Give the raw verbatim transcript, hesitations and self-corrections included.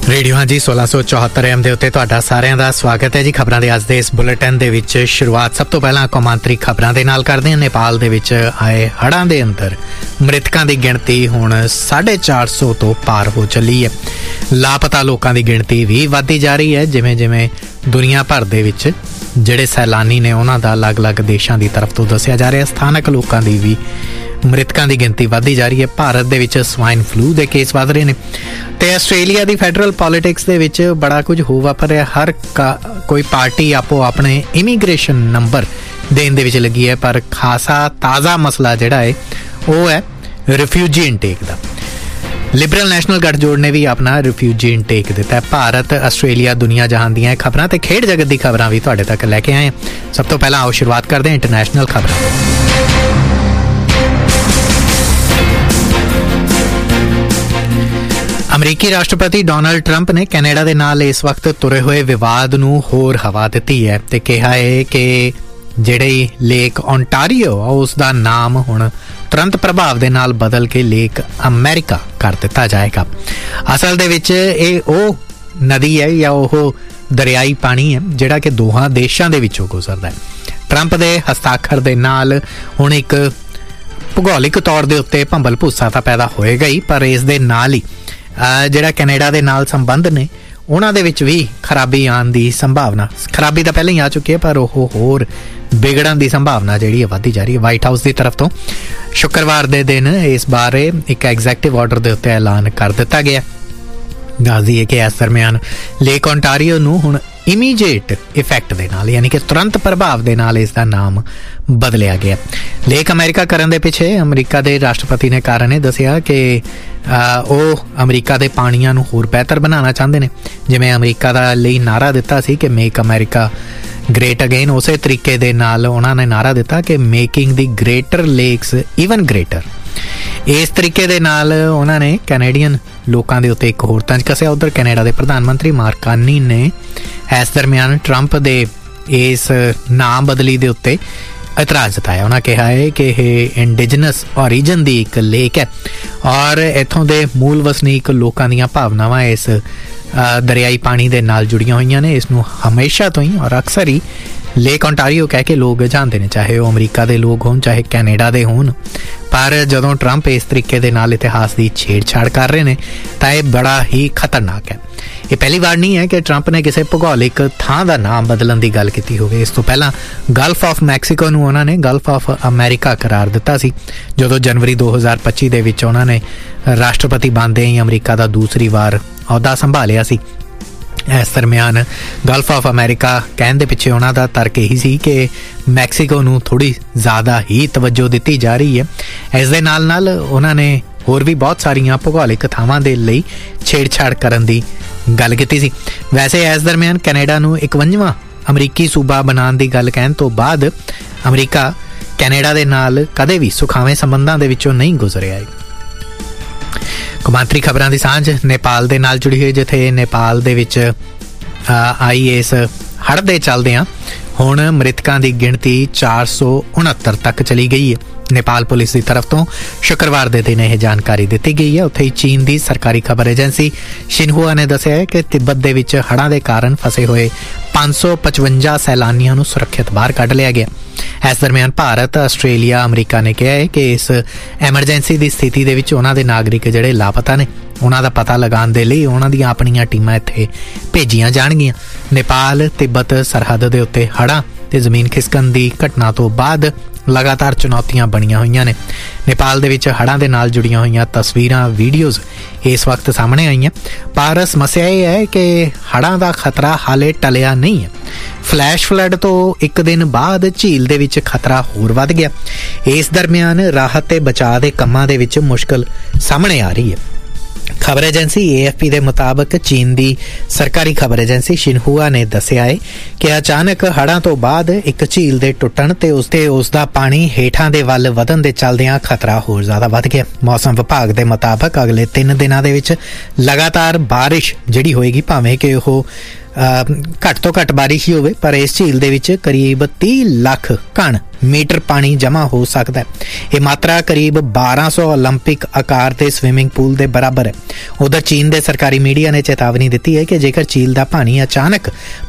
Radio हाँ जी सोलह सौ चौहत्तर एम के उत्ते तुहाडा सारिਆਂ ਦਾ स्वागत है जी। खबरां दे अज दे इस बुलेटिन दे विच शुरुआत सब तो पहला कौमांतरी खबरां दे नाल करदे हां। नेपाल दे विच आए हड़ां दे अंदर मृतकां दी गिणती हुण साढ़े चार सौ तो पार हो चली है। लापता लोकां दी गिणती भी वधदी जा रही है। जिवें जिवें दुनिया भर दे विच ਜਿਹੜੇ सैलानी ने उन्हां दा अलग-अलग देशां दी तरफ तो दस्सिया जा रहा है। स्थानक लोकां दी भी मृतकों की गिनती वधदी जा रही है। भारत दे विच स्वाइन फ्लू के केस वध रहे हैं तो आस्ट्रेलिया की फैडरल पॉलिटिक्स दे विच बड़ा कुछ हो वापर रहा। हर का कोई पार्टी आपो अपने इमीग्रेशन नंबर देने दे विच लगी है, पर खासा ताज़ा मसला जिहड़ा है वो है रिफ्यूजी इनटेक का। लिबरल नैशनल गठजोड़ ने भी अपना रिफ्यूजी इनटेक दिता है। भारत आस्ट्रेलिया दुनिया जहान दी खबरां ते खेड जगत दी खबरां भी तुहाडे तक लैके आए। सब तो पहला आओ शुरुआत करते हैं इंटरनेशनल खबरां। अमरीकी राष्ट्रपति डोनाल्ड ट्रंप ने कैनेडा दे नाल इस वक्त तुरे हुए विवाद नूं होर हवा दित्ती है ते कहा है कि जिहड़ी लेक ओंटारियो उसका नाम हुण तुरंत प्रभाव दे नाल बदल के लेक अमेरिका कर दिता जाएगा। असल दे विच इह ओह नदी है या ओह दरियाई पानी है जिहड़ा कि दोहां देशां दे विचों गुजरदा है। ट्रंप दे हस्ताक्षर दे नाल हुण एक भूगोलिक तौर दे उत्ते भंबल भूसा तां पैदा होएगा ही, पर इस दे नाल ही ਜਿਹੜਾ ਕੈਨੇਡਾ ਦੇ ਨਾਲ ਸੰਬੰਧ ਨੇ ਉਹਨਾਂ ਦੇ ਵਿੱਚ ਵੀ ਖਰਾਬੀ ਆਉਣ ਦੀ ਸੰਭਾਵਨਾ, ਖਰਾਬੀ ਤਾਂ ਪਹਿਲਾਂ ਹੀ ਆ ਚੁੱਕੀ ਹੈ ਪਰ ਉਹ ਹੋਰ ਵਿਗੜਨ ਦੀ ਸੰਭਾਵਨਾ ਜਿਹੜੀ ਹੈ ਵੱਧਦੀ ਜਾ ਰਹੀ ਹੈ। ਵਾਈਟ ਹਾਊਸ ਦੀ ਤਰਫ ਤੋਂ ਸ਼ੁੱਕਰਵਾਰ ਦੇ ਦਿਨ ਇਸ ਬਾਰੇ ਇੱਕ ਐਗਜ਼ੈਕਟਿਵ ਆਰਡਰ ਦੇ ਉੱਤੇ ਐਲਾਨ ਕਰ ਦਿੱਤਾ ਗਿਆ। ਦੱਸ ਦਈਏ ਕਿ ਇਸ ਦਰਮਿਆਨ ਲੇਕ ਓਂਟਾਰੀਓ ਨੂੰ ਹੁਣ ਇਮੀਡੀਏਟ ਇਫੈਕਟ ਦੇ ਨਾਲ ਯਾਨੀ ਕਿ ਤੁਰੰਤ ਪ੍ਰਭਾਵ ਦੇ ਨਾਲ ਇਸ ਦਾ ਨਾਮ ਬਦਲਿਆ ਗਿਆ। ਲੇਕ ਅਮਰੀਕਾ ਕਰਨ ਦੇ ਪਿੱਛੇ ਅਮਰੀਕਾ ਦੇ ਰਾਸ਼ਟਰਪਤੀ ਨੇ ਕਾਰਨ ਇਹ ਦੱਸਿਆ ਕਿ ਉਹ ਅਮਰੀਕਾ ਦੇ ਪਾਣੀਆਂ ਨੂੰ ਹੋਰ ਬਿਹਤਰ ਬਣਾਉਣਾ ਚਾਹੁੰਦੇ ਨੇ। ਜਿਵੇਂ ਅਮਰੀਕਾ ਦਾ ਲਈ ਨਾਰਾ ਦਿੱਤਾ ਸੀ ਕਿ ਮੇਕ ਅਮਰੀਕਾ ਗ੍ਰੇਟ ਅਗੇਨ, ਉਸੇ ਤਰੀਕੇ ਦੇ ਨਾਲ ਉਹਨਾਂ ਨੇ ਨਾਰਾ ਦਿੱਤਾ ਕਿ ਮੇਕਿੰਗ ਦੀ ਗ੍ਰੇਟਰ ਲੇਕਸ ਈਵਨ ਗ੍ਰੇਟਰ। ਇਸ ਤਰੀਕੇ ਦੇ ਨਾਲ ਉਹਨਾਂ ਨੇ ਕੈਨੇਡੀਅਨ ਲੋਕਾਂ ਦੇ ਉੱਤੇ ਇੱਕ ਹੋਰ ਤੰਜ ਕੱਸਿਆ। ਉਧਰ ਕੈਨੇਡਾ ਦੇ ਪ੍ਰਧਾਨ ਮੰਤਰੀ ਮਾਰਕ ਕਾਰਨੀ ਨੇ ਇਸ ਦਰਮਿਆਨ ਟਰੰਪ ਦੇ ਇਸ ਨਾਮ ਬਦਲੀ ਦੇ ਉੱਤੇ ਇਤਰਾਜ਼ ਜਤਾਇਆ। ਉਹਨਾਂ ਕਿਹਾ ਹੈ ਕਿ ਇਹ ਇੰਡੀਜਨਸ ਓਰੀਜਨ ਦੀ ਇੱਕ ਲੇਕ ਹੈ ਔਰ ਇੱਥੋਂ ਦੇ ਮੂਲ ਵਸਨੀਕ ਲੋਕਾਂ ਦੀਆਂ ਭਾਵਨਾਵਾਂ ਇਸ ਦਰਿਆਈ ਪਾਣੀ ਦੇ ਨਾਲ ਜੁੜੀਆਂ ਹੋਈਆਂ ਨੇ। ਇਸ ਨੂੰ ਹਮੇਸ਼ਾ ਤੋਂ ਹੀ ਔਰ ਅਕਸਰ ਹੀ ਲੇਕ ਓਂਟਾਰੀਓ ਕਹਿ ਕੇ ਲੋਕ ਜਾਣਦੇ ਨੇ, ਚਾਹੇ ਉਹ ਅਮਰੀਕਾ ਦੇ ਲੋਕ ਹੋਣ ਚਾਹੇ ਕੈਨੇਡਾ ਦੇ ਹੋਣ। ਪਰ ਜਦੋਂ ਟਰੰਪ ਇਸ ਤਰੀਕੇ ਦੇ ਨਾਲ ਇਤਿਹਾਸ ਦੀ ਛੇੜਛਾੜ ਕਰ ਰਹੇ ਨੇ ਤਾਂ ਇਹ ਬੜਾ ਹੀ ਖਤਰਨਾਕ ਹੈ। ਇਹ ਪਹਿਲੀ ਵਾਰ ਨਹੀਂ ਹੈ ਕਿ ਟਰੰਪ ਨੇ ਕਿਸੇ ਭੂਗੋਲਿਕ ਥਾਂ ਦਾ ਨਾਮ ਬਦਲਣ ਦੀ ਗੱਲ ਕੀਤੀ ਹੋਵੇ। ਇਸ ਤੋਂ ਪਹਿਲਾਂ ਗਲਫ ਆਫ ਮੈਕਸੀਕੋ ਨੂੰ ਉਹਨਾਂ ਨੇ ਗਲਫ ਆਫ ਅਮਰੀਕਾ ਕਰਾਰ ਦਿੱਤਾ ਸੀ ਜਦੋਂ ਜਨਵਰੀ ਦੋ ਹਜ਼ਾਰ ਪੱਚੀ ਦੇ ਵਿੱਚ ਉਹਨਾਂ ਨੇ ਰਾਸ਼ਟਰਪਤੀ ਬਣਦੇ ਹੀ ਅਮਰੀਕਾ ਦਾ ਦੂਸਰੀ ਵਾਰ ਅਹੁਦਾ ਸੰਭਾਲਿਆ ਸੀ। ਇਸ ਦਰਮਿਆਨ ਗਲਫ ਆਫ ਅਮਰੀਕਾ ਕਹਿਣ ਦੇ ਪਿੱਛੇ ਉਹਨਾਂ ਦਾ ਤਰਕ ਇਹੀ ਸੀ ਕਿ ਮੈਕਸੀਕੋ ਨੂੰ ਥੋੜ੍ਹੀ ਜ਼ਿਆਦਾ ਹੀ ਤਵੱਜੋ ਦਿੱਤੀ ਜਾ ਰਹੀ ਹੈ। ਇਸ ਦੇ ਨਾਲ ਨਾਲ ਉਹਨਾਂ ਨੇ ਹੋਰ ਵੀ ਬਹੁਤ ਸਾਰੀਆਂ ਭੂਗੋਲਿਕ ਥਾਵਾਂ ਦੇ ਲਈ ਛੇੜਛਾੜ ਕਰਨ ਦੀ ਗੱਲ ਕੀਤੀ ਸੀ। ਵੈਸੇ ਇਸ ਦਰਮਿਆਨ ਕੈਨੇਡਾ ਨੂੰ ਇਕਵੰਜਵਾਂ ਅਮਰੀਕੀ ਸੂਬਾ ਬਣਾਉਣ ਦੀ ਗੱਲ ਕਹਿਣ ਤੋਂ ਬਾਅਦ ਅਮਰੀਕਾ ਕੈਨੇਡਾ ਦੇ ਨਾਲ ਕਦੇ ਵੀ ਸੁਖਾਵੇਂ ਸੰਬੰਧਾਂ ਦੇ ਵਿੱਚੋਂ ਨਹੀਂ ਗੁਜ਼ਰਿਆ ਹੈ। ਕੌਮਾਂਤਰੀ ਖਬਰਾਂ ਦੀ ਸਾਂਝ ਨੇਪਾਲ ਦੇ ਨਾਲ ਜੁੜੀ ਹੋਈ, ਜਿੱਥੇ ਨੇਪਾਲ ਦੇ ਵਿੱਚ ਆਈ ਇਸ ਹੜ੍ਹ ਦੇ ਚੱਲਦਿਆਂ ਹੁਣ ਮ੍ਰਿਤਕਾਂ ਦੀ ਗਿਣਤੀ ਚਾਰ ਸੌ ਉਣਹੱਤਰ ਤੱਕ ਚਲੀ ਗਈ ਹੈ। ਨੇਪਾਲ ਪੁਲਿਸ ਦੀ ਤਰਫ ਤੋਂ ਸ਼ੁੱਕਰਵਾਰ ਦੇ ਦਿਨ ਇਹ ਜਾਣਕਾਰੀ ਦਿੱਤੀ ਗਈ ਹੈ। ਉੱਥੇ ਹੀ ਚੀਨ ਦੀ ਸਰਕਾਰੀ ਖਬਰ ਏਜੰਸੀ ਸ਼ਿਨਹੁਆ ਨੇ ਦੱਸਿਆ ਹੈ ਕਿ ਤਿੱਬਤ ਦੇ ਵਿੱਚ ਹੜ੍ਹਾਂ ਦੇ ਕਾਰਨ ਫਸੇ ਹੋਏ ਪੰਜ ਸੌ ਪਚਵੰਜਾ ਸੈਲਾਨੀਆਂ ਨੂੰ ਸੁਰੱਖਿਅਤ ਬਾਹਰ ਕੱਢ ਲਿਆ ਗਿਆ। ਇਸ ਦਰਮਿਆਨ ਭਾਰਤ, ਆਸਟ੍ਰੇਲੀਆ, ਅਮਰੀਕਾ ਨੇ ਕਿਹਾ ਹੈ ਕਿ ਇਸ ਐਮਰਜੈਂਸੀ ਦੀ ਸਥਿਤੀ ਦੇ ਵਿੱਚ ਉਹਨਾਂ ਦੇ ਨਾਗਰਿਕ ਜਿਹੜੇ ਲਾਪਤਾ ਨੇ ਉਹਨਾਂ ਦਾ ਪਤਾ ਲਗਾਉਣ ਦੇ ਲਈ ਉਹਨਾਂ ਦੀਆਂ ਆਪਣੀਆਂ ਟੀਮਾਂ ਇੱਥੇ ਭੇਜੀਆਂ ਜਾਣਗੀਆਂ। ਨੇਪਾਲ ਤਿੱਬਤ ਸਰਹੱਦ ਦੇ ਉੱਤੇ ਹੜ੍ਹਾਂ ਤੇ ਜ਼ਮੀਨ ਖਿਸਕਣ ਦੀ ਘਟਨਾ ਤੋਂ ਬਾਅਦ ਲਗਾਤਾਰ ਚੁਣੌਤੀਆਂ ਬਣੀਆਂ ਹੋਈਆਂ ਨੇ। ਨੇਪਾਲ ਦੇ ਵਿੱਚ ਹੜ੍ਹਾਂ ਦੇ ਨਾਲ ਜੁੜੀਆਂ ਹੋਈਆਂ ਤਸਵੀਰਾਂ, ਵੀਡੀਓਜ਼ ਇਸ ਵਕਤ ਸਾਹਮਣੇ ਆਈਆਂ, ਪਰ ਸਮੱਸਿਆ ਇਹ ਹੈ ਕਿ ਹੜ੍ਹਾਂ ਦਾ ਖਤਰਾ ਹਾਲੇ ਟਲਿਆ ਨਹੀਂ ਹੈ। ਫਲੈਸ਼ ਫਲੱਡ ਤੋਂ ਇੱਕ ਦਿਨ ਬਾਅਦ ਝੀਲ ਦੇ ਵਿੱਚ ਖਤਰਾ ਹੋਰ ਵੱਧ ਗਿਆ। ਇਸ ਦਰਮਿਆਨ ਰਾਹਤ ਤੇ ਬਚਾਅ ਦੇ ਕੰਮਾਂ ਦੇ ਵਿੱਚ ਮੁਸ਼ਕਲ ਸਾਹਮਣੇ ਆ ਰਹੀ ਹੈ। ਖਬਰ ਏਜੰਸੀ ਏ ਐਫ ਪੀ ਦੇ ਮੁਤਾਬਕ ਚੀਨ ਦੀ ਸਰਕਾਰੀ ਖਬਰ ਏਜੰਸੀ ਸ਼ਿਨਹੁਆ ਨੇ ਦੱਸਿਆ ਹੈ ਕਿ ਅਚਾਨਕ ਹੜ੍ਹਾਂ ਤੋਂ ਬਾਅਦ ਇੱਕ ਝੀਲ ਦੇ ਟੁੱਟਣ ਤੇ ਉਸ ਤੇ ਉਸ ਦਾ ਪਾਣੀ ਹੇਠਾਂ ਦੇ ਵੱਲ ਵਧਣ ਦੇ ਚੱਲਦਿਆਂ ਖਤਰਾ ਹੋਰ ਜ਼ਿਆਦਾ ਵੱਧ ਗਿਆ। ਮੌਸਮ ਵਿਭਾਗ ਦੇ ਮੁਤਾਬਕ ਅਗਲੇ ਤਿੰਨ ਦਿਨਾਂ ਦੇ ਵਿੱਚ ਲਗਾਤਾਰ ਬਾਰਿਸ਼ ਜਿਹੜੀ ਹੋਏਗੀ, ਭਾਵੇਂ ਕਿ ਉਹ ਘੱਟ ਤੋਂ ਘੱਟ ਬਾਰਿਸ਼ ਹੀ ਹੋਵੇ, ਪਰ ਇਸ ਝੀਲ ਦੇ ਵਿੱਚ ਕਰੀਬ ਤੀਹ ਲੱਖ ਘਣ ਮੀਟਰ ਪਾਣੀ ਜਮ੍ਹਾਂ ਹੋ ਸਕਦਾ ਹੈ। ਇਹ ਮਾਤਰਾ ਕਰੀਬ ਬਾਰਾਂ ਸੌ ਓਲੰਪਿਕ ਆਕਾਰ ਦੇ ਸਵਿਮਿੰਗ ਪੂਲ ਦੇ ਬਰਾਬਰ ਹੈ। ਉਧਰ ਚੀਨ ਦੇ ਸਰਕਾਰੀ ਮੀਡੀਆ ਨੇ ਚੇਤਾਵਨੀ ਦਿੱਤੀ ਹੈ ਕਿ ਜੇਕਰ ਝੀਲ ਦਾ ਪਾਣੀ ਅਚਾਨਕ